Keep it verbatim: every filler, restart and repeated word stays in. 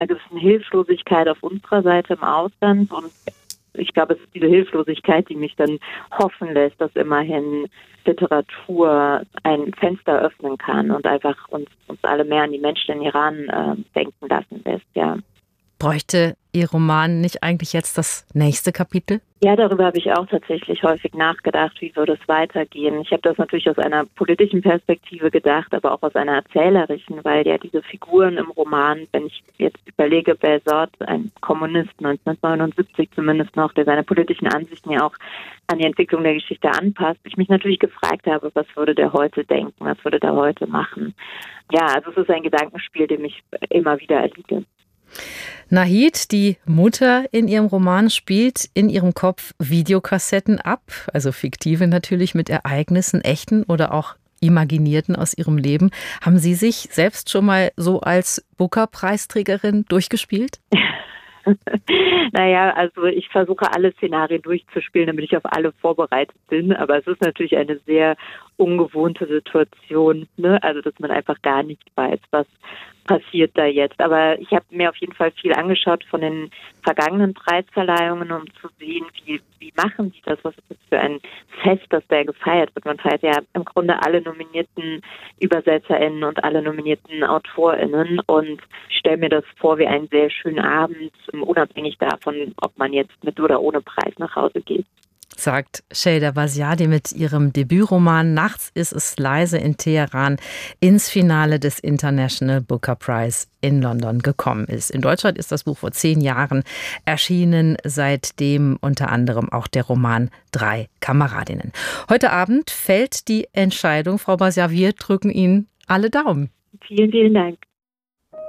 einer gewissen Hilflosigkeit auf unserer Seite im Ausland. Und ich glaube, es ist diese Hilflosigkeit, die mich dann hoffen lässt, dass immerhin Literatur ein Fenster öffnen kann und einfach uns, uns alle mehr an die Menschen in Iran äh, denken lassen lässt, ja. Bräuchte Ihr Roman nicht eigentlich jetzt das nächste Kapitel? Ja, darüber habe ich auch tatsächlich häufig nachgedacht, wie würde es weitergehen. Ich habe das natürlich aus einer politischen Perspektive gedacht, aber auch aus einer erzählerischen, weil ja diese Figuren im Roman, wenn ich jetzt überlege, Behzad, ein Kommunist neunzehnhundertneunundsiebzig zumindest noch, der seine politischen Ansichten ja auch an die Entwicklung der Geschichte anpasst, ich mich natürlich gefragt habe, was würde der heute denken, was würde der heute machen. Ja, also es ist ein Gedankenspiel, dem ich immer wieder erliege. Nahid, die Mutter in ihrem Roman, spielt in ihrem Kopf Videokassetten ab, also fiktive natürlich, mit Ereignissen, echten oder auch imaginierten aus ihrem Leben. Haben Sie sich selbst schon mal so als Booker-Preisträgerin durchgespielt? Naja, also ich versuche alle Szenarien durchzuspielen, damit ich auf alle vorbereitet bin, aber es ist natürlich eine sehr ungewohnte Situation, ne? Also dass man einfach gar nicht weiß, was passiert da jetzt. Aber ich habe mir auf jeden Fall viel angeschaut von den vergangenen Preisverleihungen, um zu sehen, wie, wie machen die das, was ist das für ein Fest, das da gefeiert wird. Man feiert ja im Grunde alle nominierten ÜbersetzerInnen und alle nominierten AutorInnen und stelle mir das vor wie einen sehr schönen Abend, unabhängig davon, ob man jetzt mit oder ohne Preis nach Hause geht. Sagt Şeyda Vaziyadi mit ihrem Debütroman Nachts ist es leise in Teheran ins Finale des International Booker Prize in London gekommen ist. In Deutschland ist das Buch vor zehn Jahren erschienen, seitdem unter anderem auch der Roman Drei Kameradinnen. Heute Abend fällt die Entscheidung. Frau Vaziyadi, wir drücken Ihnen alle Daumen. Vielen, vielen Dank.